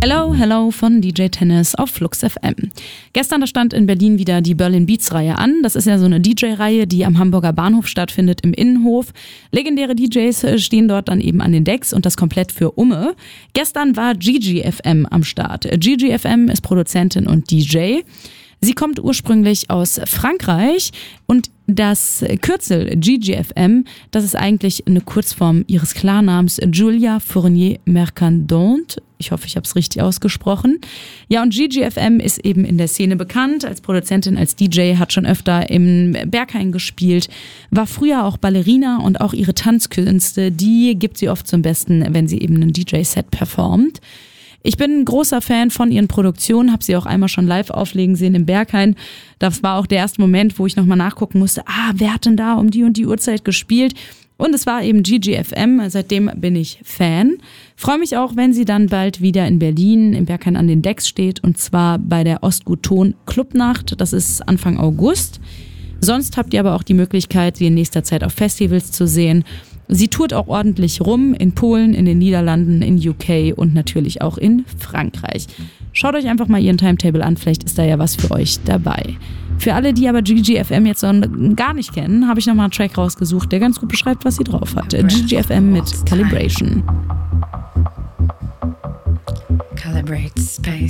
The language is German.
Hello, hello von DJ Tennis auf Flux FM. Gestern, da stand in Berlin wieder die Berlin Beats Reihe an. Das ist ja so eine DJ-Reihe, die am Hamburger Bahnhof stattfindet im Innenhof. Legendäre DJs stehen dort dann eben an den Decks und das komplett für Umme. Gestern war Gigi FM am Start. Gigi FM ist Produzentin und DJ. Sie kommt ursprünglich aus Frankreich und das Kürzel GGFM, das ist eigentlich eine Kurzform ihres Klarnamens Julia Fournier Mercandon. Ich hoffe, ich habe es richtig ausgesprochen. Ja, und GGFM ist eben in der Szene bekannt als Produzentin, als DJ, hat schon öfter im Berghain gespielt, war früher auch Ballerina und auch ihre Tanzkünste, die gibt sie oft zum Besten, wenn sie eben ein DJ-Set performt. Ich bin ein großer Fan von ihren Produktionen, habe sie auch einmal schon live auflegen sehen im Berghain. Das war auch der erste Moment, wo ich nochmal nachgucken musste, wer hat denn da um die und die Uhrzeit gespielt? Und es war eben GGFM, seitdem bin ich Fan. Freue mich auch, wenn sie dann bald wieder in Berlin im Berghain an den Decks steht und zwar bei der Ostgut-Ton Clubnacht, das ist Anfang August. Sonst habt ihr aber auch die Möglichkeit, sie in nächster Zeit auf Festivals zu sehen. Sie tourt auch ordentlich rum in Polen, in den Niederlanden, in UK und natürlich auch in Frankreich. Schaut euch einfach mal ihren Timetable an, vielleicht ist da ja was für euch dabei. Für alle, die aber GGFM jetzt noch gar nicht kennen, habe ich nochmal einen Track rausgesucht, der ganz gut beschreibt, was sie drauf hat. GGFM mit Calibration. Calibrate space.